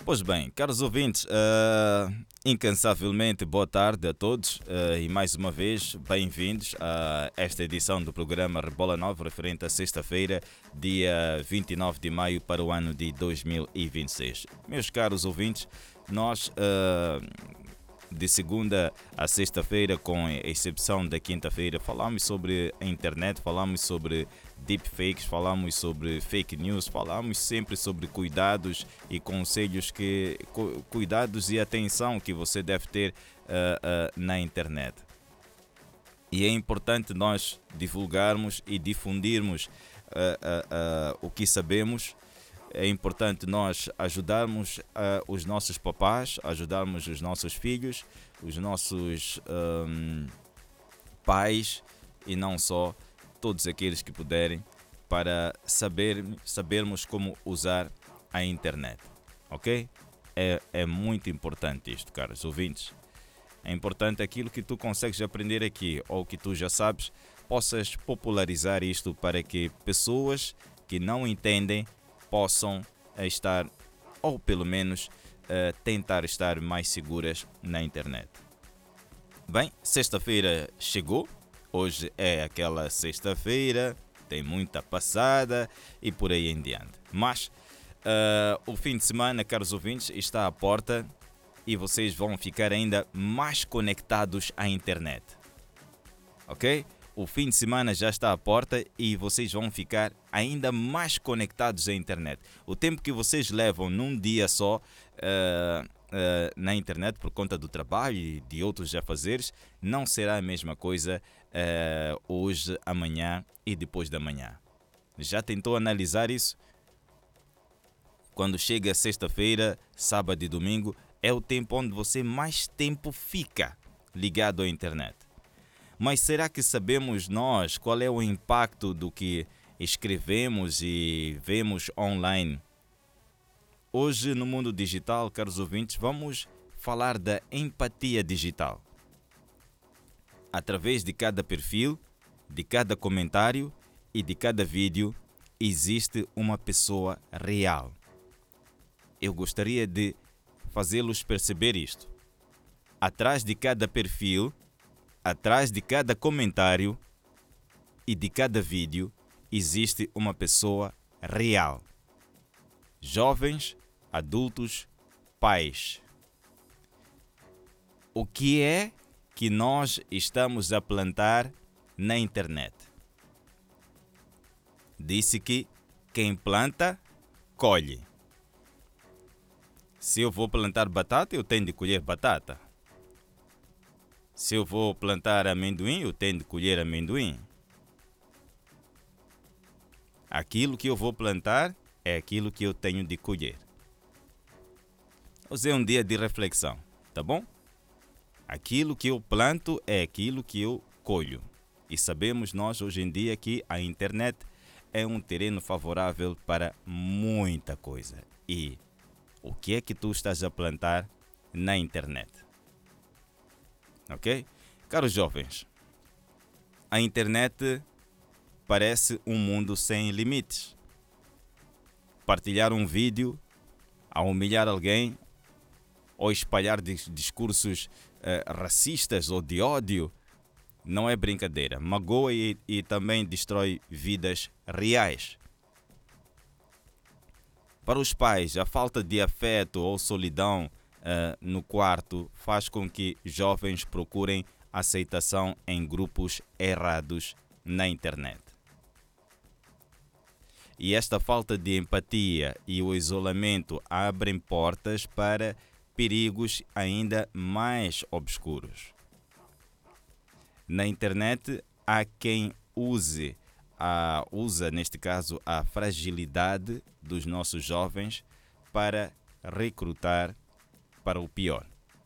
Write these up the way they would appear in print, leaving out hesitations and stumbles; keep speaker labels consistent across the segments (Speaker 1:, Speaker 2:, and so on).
Speaker 1: Pois bem, caros ouvintes, incansavelmente boa tarde a todos e mais uma vez bem-vindos a esta edição do programa Rebola Nova, referente à sexta-feira, dia 29 de maio para o ano de 2026. Meus caros ouvintes, nós de segunda a sexta-feira, com exceção da quinta-feira, falamos sobre a internet, falamos sobre deepfakes, falamos sobre fake news, falamos sempre sobre cuidados e conselhos cuidados e atenção que você deve ter na internet. E é importante nós divulgarmos e difundirmos o que sabemos. É importante nós ajudarmos os nossos papás, ajudarmos os nossos filhos, os nossos pais e não só, todos aqueles que puderem, para sabermos como usar a internet. Ok? É muito importante isto, caros ouvintes. É importante aquilo que tu consegues aprender aqui ou que tu já sabes, possas popularizar isto para que pessoas que não entendem possam estar, ou pelo menos tentar estar mais seguras na internet. Bem, sexta-feira chegou, hoje é aquela sexta-feira, tem muita passada e por aí em diante. Mas o fim de semana, caros ouvintes, está à porta e vocês vão ficar ainda mais conectados à internet. Ok? O fim de semana já está à porta e vocês vão ficar ainda mais conectados à internet. O tempo que vocês levam num dia só na internet por conta do trabalho e de outros afazeres não será a mesma coisa hoje, amanhã e depois da manhã. Já tentou analisar isso? Quando chega sexta-feira, sábado e domingo, é o tempo onde você mais tempo fica ligado à internet. Mas será que sabemos nós qual é o impacto do que escrevemos e vemos online? Hoje, no mundo digital, caros ouvintes, vamos falar da empatia digital. Através de cada perfil, de cada comentário e de cada vídeo, existe uma pessoa real. Eu gostaria de fazê-los perceber isto. Atrás de cada perfil, atrás de cada comentário e de cada vídeo, existe uma pessoa real. Jovens, adultos, pais. O que é que nós estamos a plantar na internet? Disse que quem planta, colhe. Se eu vou plantar batata, eu tenho de colher batata. Se eu vou plantar amendoim, eu tenho de colher amendoim. Aquilo que eu vou plantar é aquilo que eu tenho de colher. Hoje é um dia de reflexão, tá bom? Aquilo que eu planto é aquilo que eu colho. E sabemos nós hoje em dia que a internet é um terreno favorável para muita coisa. E o que é que tu estás a plantar na internet? Ok? Caros jovens, a internet parece um mundo sem limites. Partilhar um vídeo a humilhar alguém ou espalhar discursos racistas ou de ódio não é brincadeira. Magoa e também destrói vidas reais. Para os pais, a falta de afeto ou solidão no quarto faz com que jovens procurem aceitação em grupos errados na internet. E esta falta de empatia e o isolamento abrem portas para perigos ainda mais obscuros. Na internet há quem usa neste caso a fragilidade dos nossos jovens para recrutar para o pior.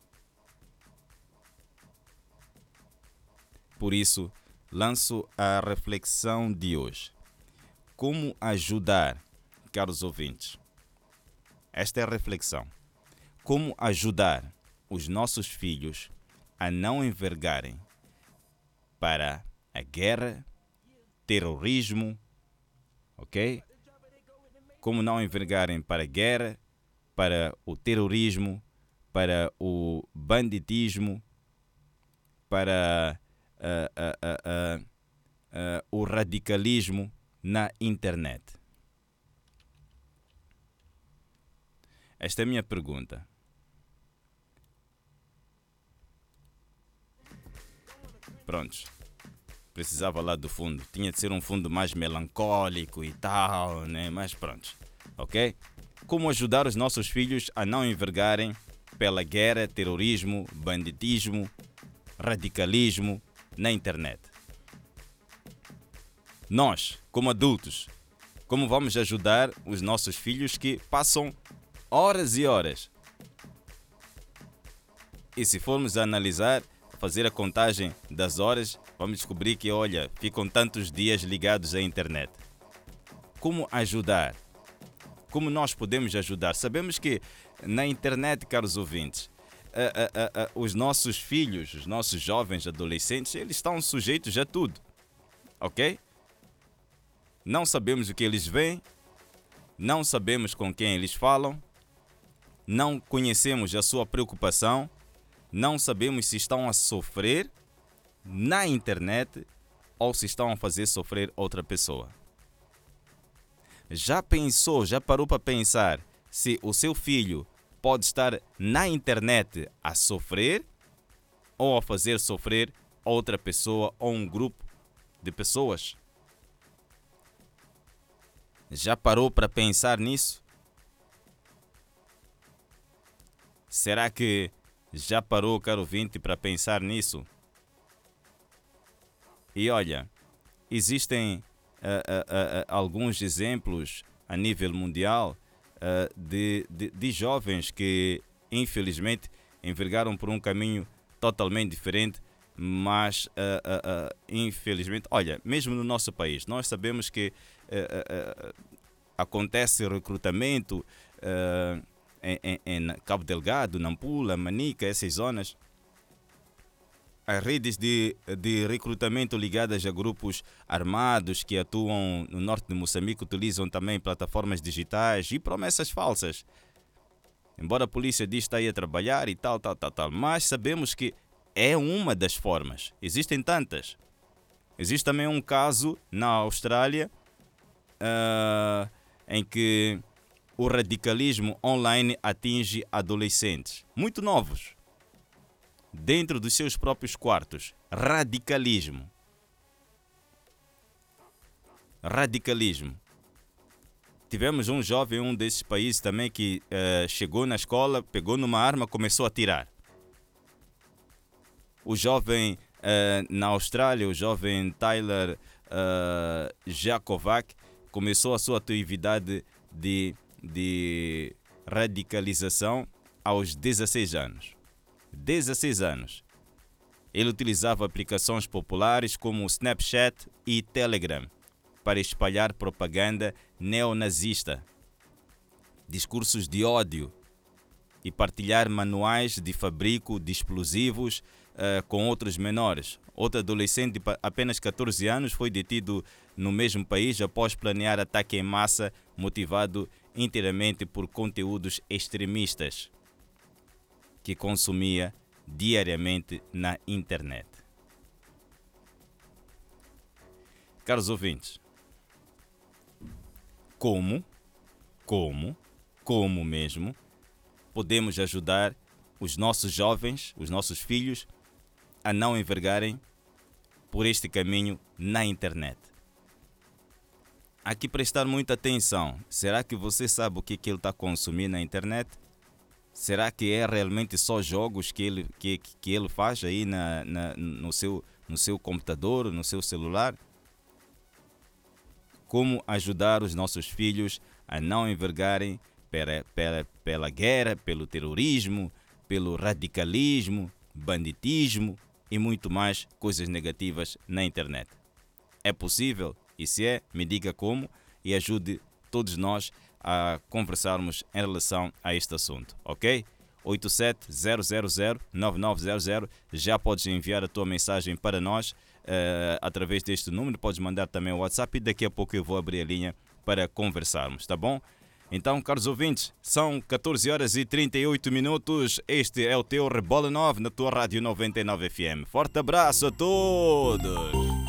Speaker 1: Por isso, lanço a reflexão de hoje. Como ajudar, caros ouvintes? Esta é a reflexão. Como ajudar os nossos filhos a não envergarem para a guerra, terrorismo, ok? Como não envergarem para a guerra, para o terrorismo, para o banditismo, para o radicalismo na internet? Esta é a minha pergunta. Prontos. Precisava lá do fundo. Tinha de ser um fundo mais melancólico e tal, né? Mas pronto. Ok? Como ajudar os nossos filhos a não envergarem pela guerra, terrorismo, banditismo, radicalismo na internet? Nós, como adultos, como vamos ajudar os nossos filhos que passam horas e horas? E se formos a analisar, fazer a contagem das horas, vamos descobrir que, olha, ficam tantos dias ligados à internet. Como ajudar? Como nós podemos ajudar? Sabemos que na internet, caros ouvintes, os nossos filhos, os nossos jovens adolescentes, eles estão sujeitos a tudo. Ok? Não sabemos o que eles veem, não sabemos com quem eles falam, não conhecemos a sua preocupação, não sabemos se estão a sofrer na internet ou se estão a fazer sofrer outra pessoa. Já pensou, já parou para pensar se o seu filho pode estar na internet a sofrer ou a fazer sofrer outra pessoa ou um grupo de pessoas? Já parou para pensar nisso? Será que já parou, caro ouvinte, para pensar nisso? E olha, existem alguns exemplos a nível mundial de jovens que, infelizmente, envergaram por um caminho totalmente diferente, mas, infelizmente, olha, mesmo no nosso país, nós sabemos que acontece recrutamento em Cabo Delgado, Nampula, Manica, essas zonas. As redes de recrutamento ligadas a grupos armados que atuam no norte de Moçambique utilizam também plataformas digitais e promessas falsas. Embora a polícia diz que está aí a trabalhar e tal, mas sabemos que é uma das formas. Existem tantas. Existe também um caso na Austrália em que o radicalismo online atinge adolescentes muito novos, dentro dos seus próprios quartos. Radicalismo. Tivemos um jovem em um desses países também que chegou na escola, pegou numa arma, começou a tirar. O jovem na Austrália, o jovem Tyler Jakovac, começou a sua atividade de radicalização aos 16 anos. 16 anos. Ele utilizava aplicações populares como o Snapchat e Telegram para espalhar propaganda neonazista, discursos de ódio e partilhar manuais de fabrico de explosivos com outros menores. Outro adolescente de apenas 14 anos foi detido no mesmo país após planear ataque em massa motivado inteiramente por conteúdos extremistas que consumia diariamente na internet. Caros ouvintes, como mesmo podemos ajudar os nossos jovens, os nossos filhos, a não envergarem por este caminho na internet? Há que prestar muita atenção. Será que você sabe o que ele está consumindo na internet? Será que é realmente só jogos que ele faz aí no seu computador, no seu celular? Como ajudar os nossos filhos a não envergarem pela guerra, pelo terrorismo, pelo radicalismo, banditismo e muito mais coisas negativas na internet? É possível? E se é, me diga como e ajude todos nós a conversarmos em relação a este assunto, ok? 87-000-9900. Já podes enviar a tua mensagem para nós através deste número. Podes mandar também o WhatsApp e daqui a pouco eu vou abrir a linha para conversarmos, tá bom? Então, caros ouvintes, são 14 horas e 38 minutos. Este é o teu Rebola 9 na tua Rádio 99 FM. Forte abraço a todos!